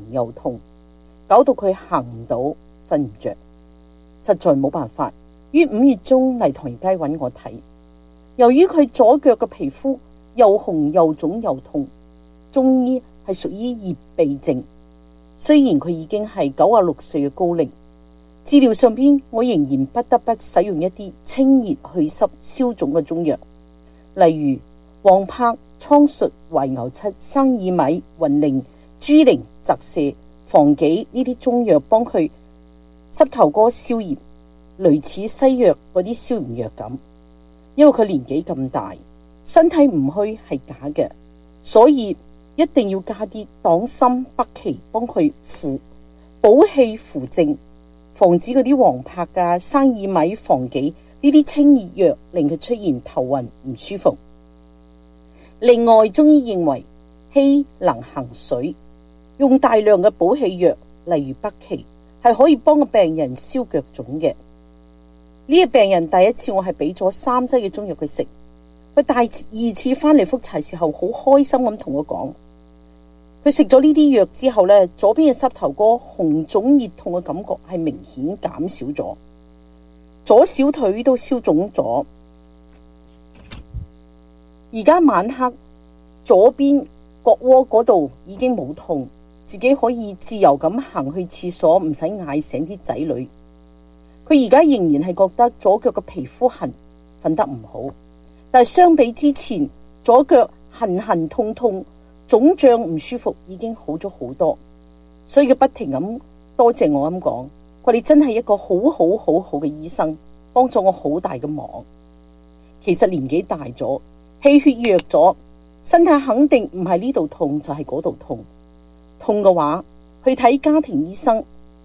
又痛，搞到佢行唔到，瞓唔着，實在冇辦法。於5月中嚟唐人街揾我睇。由於佢左腳嘅皮膚又紅又腫又痛，中醫係屬於熱痹症。雖然佢已經係96歲嘅高齡，治療上邊我仍然不得不使用一啲清熱去濕消腫嘅中藥，例如黃柏、蒼術、懷牛漆、生耳米、雲苓、豬苓、澤瀉、防己呢啲中藥幫佢膝頭哥消炎，類似西藥嗰啲消炎藥咁。因為佢年紀咁大，身體唔虛係假嘅，所以一定要加啲黨參、北芪幫佢補氣扶正，防止嗰啲黃柏啊、生耳米、防己呢啲清熱藥令佢出現頭暈唔舒服。另外，中醫認為氣能行水，用大量嘅補氣藥，例如北芪，係可以幫個病人消腳腫嘅。呢個病人第一次我係俾咗3劑嘅中藥佢食，佢第2次翻嚟復查時候好開心咁同我講，佢食咗呢啲藥之後呢，左邊嘅膝頭哥紅腫熱痛嘅感覺係明顯減少咗，左小腿都消腫咗。而家晚黑左邊角窩嗰度已經冇痛，自己可以自由咁行去廁所，唔使嗌醒啲仔女。佢而家仍然係覺得左腳嘅皮膚痕，瞓得唔好，但係相比之前左腳痕痛腫脹唔舒服已經好咗好多，所以佢不停咁多謝我咁講，佢哋真係一個好好嘅醫生，幫咗我好大嘅忙。其實年紀大咗，氣血弱咗，身體肯定唔係呢度痛就係嗰度痛。痛嘅話去睇家庭醫生，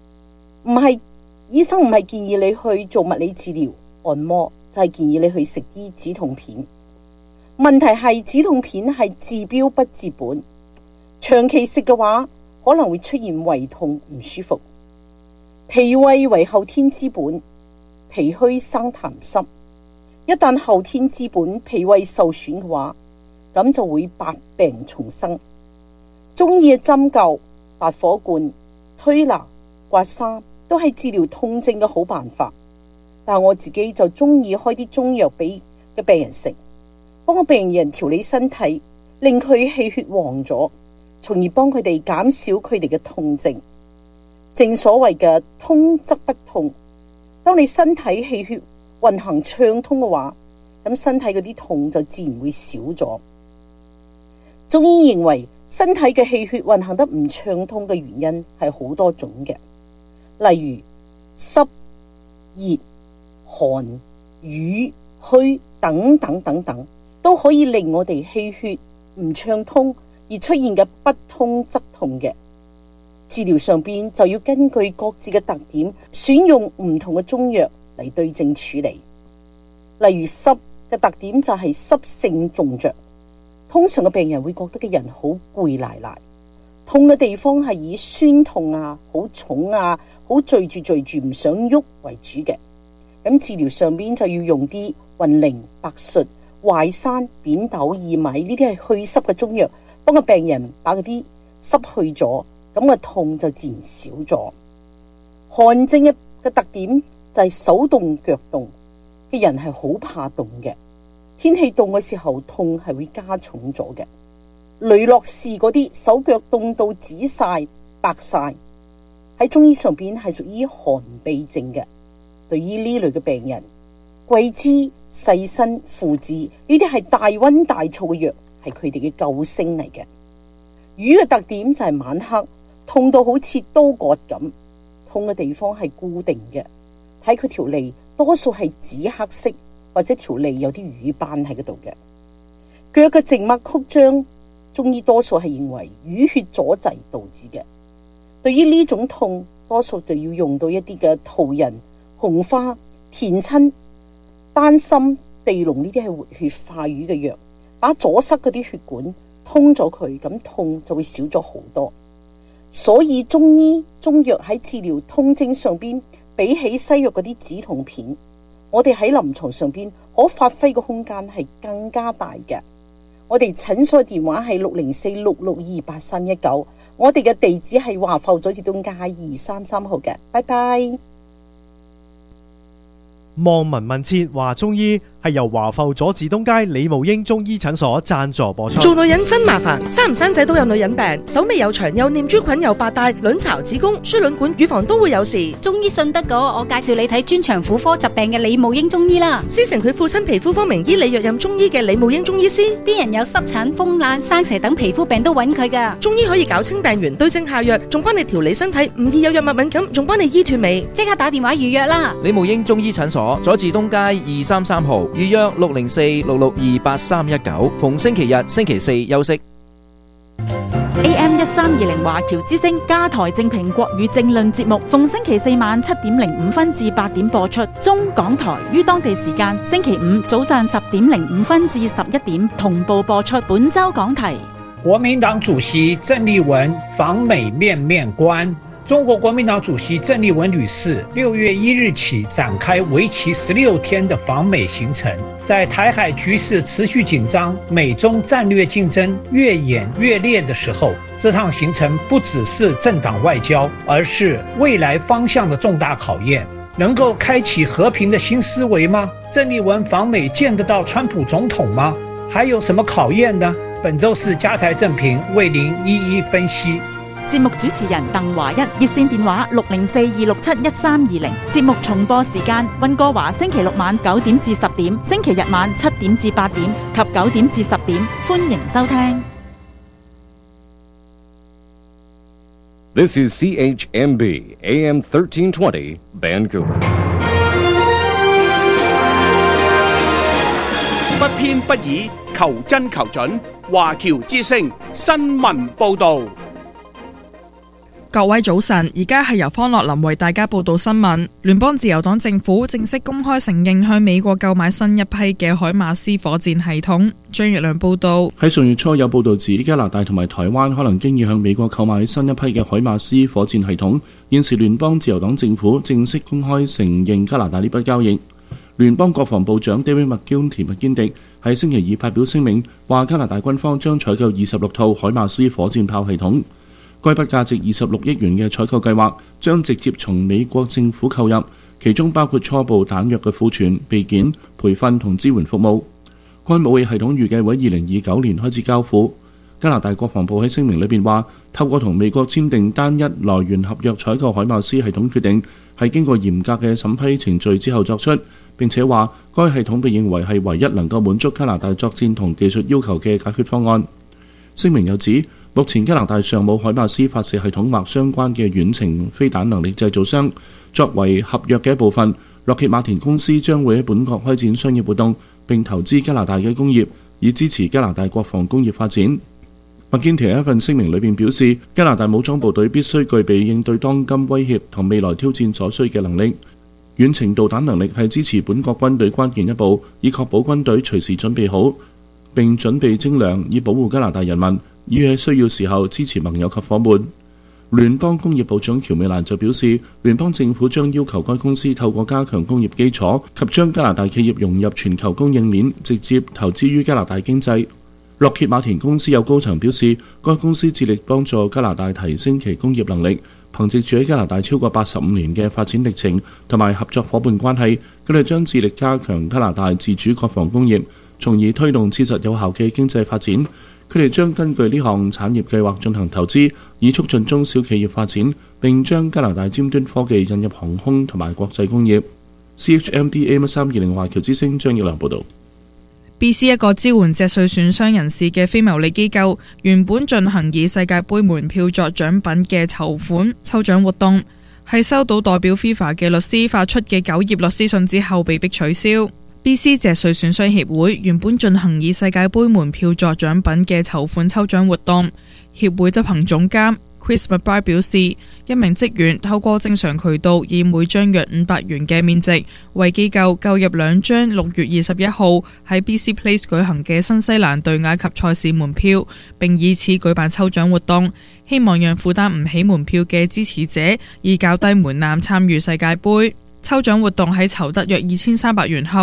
醫生唔係建議你去做物理治療按摩，就係建議你去食啲止痛片。問題係止痛片係治標不治本，長期食嘅話可能會出現胃痛唔舒服。脾胃為後天之本，脾虛生痰濕，一旦後天之本脾胃受損嘅話，咁就會百病叢生。中醫嘅針灸、拔火罐、推拿、刮痧都係治療痛症嘅好辦法，但係我自己就中意開啲中藥俾嘅病人食，幫個病人調理身體，令佢氣血旺咗，從而幫佢哋減少佢哋嘅痛症。正所謂嘅通則不痛，當你身體氣血運行暢通嘅話，咁身體嗰啲痛就自然會少咗。中醫認為身體嘅氣血運行得唔暢通嘅原因係好多種嘅，例如濕、熱、寒、瘀、虛等等，都可以令我哋氣血唔暢通而出現嘅不通則痛嘅。治療上邊就要根據各自嘅特點，選用唔同嘅中藥嚟對症處理。例如濕嘅特點就係濕性重着，通常嘅病人會覺得嘅人好攰賴賴，痛嘅地方係以酸痛啊、好重啊、好聚住唔想喐為主嘅。咁治療上邊就要用啲雲苓、白術、淮山、扁豆、薏米呢啲係去濕嘅中藥，幫個病人把嗰啲濕去咗，咁個痛就自然少咗。寒症嘅特點就係手凍腳凍嘅人係好怕凍嘅，天氣凍嘅時候痛係會加重咗嘅。雷諾士嗰啲手腳凍到紫晒、白晒，喺中醫上邊係屬於寒痹症嘅。對於呢類嘅病人，桂枝、細辛、附子呢啲係大溫大燥嘅藥，係佢哋嘅救星嚟嘅。瘀嘅特點就係晚黑痛到好似刀割咁，痛嘅地方係固定嘅，睇佢條脷多數係紫黑色，或者條脷有啲瘀斑喺嗰度嘅。腳嘅靜脈曲張，中醫多數係認為淤血阻滯導致嘅。對於呢種痛，多數就要用到一啲嘅桃仁、紅花、田親、丹參、地龍呢啲係活血化瘀嘅藥，把阻塞嗰啲血管通咗佢，咁痛就會少咗好多。所以中醫中藥喺治療痛症上邊，比起西藥嗰啲止痛片，我哋喺臨床上邊可發揮嘅空間係更加大嘅。 我哋診所電話係604-662-8319，我哋嘅地址係華埠佐治東街233號嘅。拜拜。 望聞問切話中醫係由華埠佐治東街李慕英中醫診所贊助播出。 做女人真麻煩，生唔生仔都有女人病，手尾有長，有念珠菌，有白帶，卵巢、子宮、輸卵管、乳房都會有事。 中醫信得過，我介紹你睇專長婦科疾病嘅李慕英中醫啦。 師承佢父親皮膚科名醫李若任中醫嘅李慕英中醫師， 啲人有濕疹、風癩、生蛇等皮膚病都揾佢噶。 中醫可以搞清病源，對症下藥，仲幫你調理身體，唔易有藥物敏感，仲幫你醫脫尾。 即刻打電話預約啦！ 李慕英中醫診所，佐治東街233號，預約604-662-8319，逢星期日、星期四休息。 AM1320華僑之聲加台正評國語政論節目，逢星期四晚7:05至8點播出。中港台於當地時間星期五早上10:05至11點同步播出。本周講題： 國民黨主席鄭麗文訪美面面觀。中國國民黨主席鄭麗文女士6月1日起展開為期16天的訪美行程。在台海局勢持續緊張，美中戰略競爭越演越烈的時候，這趟行程不只是政黨外交，而是未來方向的重大考驗。能夠開啟和平的新思維嗎？鄭麗文訪美見得到川普總統嗎？還有什麼考驗呢？本週是加台正評為您一一分析。 節目主持人鄧華一，熱線電話604-267-1320。節目重播時間：溫哥華星期六晚9點至10點，星期日晚7點至8點及9點至10點。歡迎收聽。 This is CHMB AM 1320 Vancouver。 不偏不倚，求真求準。華僑之聲新聞報導。 各位早晨，而家係由方樂林為大家報道新聞。聯邦自由黨政府正式公開承認向美國購買新一批嘅海馬斯火箭系統。張月亮報道， 喺上月初有報道指加拿大同埋台灣可能經已向美國購買新一批嘅海馬斯火箭系統。現時聯邦自由黨政府正式公開承認加拿大呢筆交易。聯邦國防部長 David McGuinty 麥堅迪喺星期二發表聲明，話加拿大軍方將採購26套海馬斯火箭炮系統。該筆價值26億元嘅採購計劃將直接從美國政府購入，其中包括初步彈藥嘅庫存、備件、培訓同支援服務。該武器系統預計喺2029年開始交付。加拿大國防部喺聲明裏邊話，透過同美國簽訂單一來源合約採購海馬斯系統決定係經過嚴格嘅審批程序之後作出，並且話該系統被認為係唯一能夠滿足加拿大作戰同技術要求嘅解決方案。聲明又指，目前加拿大尚冇海馬斯發射系統或相關嘅遠程飛彈能力製造商。作為合約嘅一部分，洛歇馬田公司將會喺本國開展商業活動，並投資加拿大嘅工業，以支持加拿大國防工業發展。麥堅提喺一份聲明裏邊表示，加拿大武裝部隊必須具備應對當今威脅同未來挑戰所需嘅能力。遠程導彈能力係支持本國軍隊關鍵一步，以確保軍隊隨時準備好，並準備精良，以保護加拿大人民，以喺需要時候支持盟友及伙伴。聯邦工業部長喬美蘭就表示，聯邦政府將要求該公司透過加強工業基礎及將加拿大企業融入全球供應鏈，直接投資於加拿大經濟。洛歇馬田公司有高層表示，該公司致力幫助加拿大提升其工業能力，憑藉住喺加拿大超過85年嘅發展歷程同埋合作伙伴關係，佢哋將致力加強加拿大自主國防工業，從而推動切實有效嘅經濟發展。佢哋將根據呢項產業計劃進行投資，以促進中小企業發展，並將加拿大尖端科技引入航空同埋國際工業。CHMD AM1320華僑之聲張耀良報導。 BC 一個支援脊髓損傷人士嘅非牟利機構，原本進行以世界盃門票作獎品嘅籌款抽獎活動，係收到代表 FIFA 嘅律師發出嘅9頁律師信之後被迫取消。BC 脊髓損傷協會原本進行以世界盃門票作獎品嘅籌款抽獎活動，協會執行總監Chris McBride 表示，一名職員透過正常渠道以每張約500元嘅面值，為機構購入2張6月21號喺 BC Place 舉行嘅新西蘭對埃及賽事門票，並以此舉辦抽獎活動，希望讓負擔唔起門票嘅支持者以較低門檻參與世界盃。抽獎活動喺籌得約2300元後，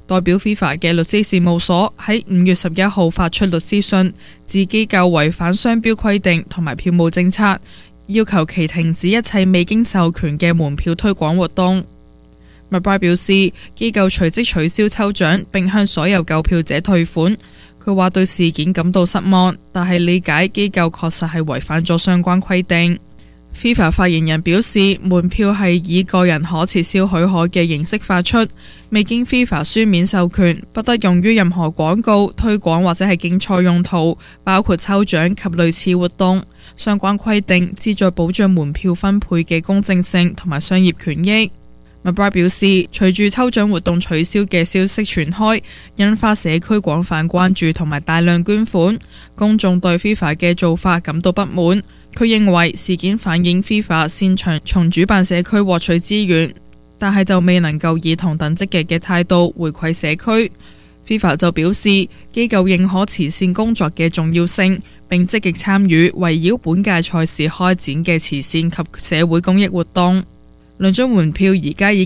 代表 FIFA 嘅律師事務所喺5月11號發出律師信，指機構違反商標規定同埋票務政策，要求其停止一切未經授權嘅門票推廣活動。McBride 表示，機構隨即取消抽獎並向所有購票者退款。佢話對事件感到失望，但係理解機構確實係違反咗相關規定。FIFA 發言人表示，門票係以個人可撤銷許可嘅形式發出，未經 FIFA 書面授權，不得用於任何廣告、推廣或者係競賽用途，包括抽獎及類似活動。相關規定旨在保障門票分配嘅公正性同埋商業權益。McBride 表示，隨住抽獎活動取消嘅消息傳開，引發社區廣泛關注同埋大量捐款，公眾對 FIFA 嘅做法感到不滿。佢認為事件反映 FIFA 擅長從主辦社區獲取資源，但係就未能夠以同等積極嘅態度回饋社區。FIFA 就表示，機構認可慈善工作嘅重要性，並積極參與圍繞本屆賽事開展嘅慈善及社會公益活動。兩張門票而家已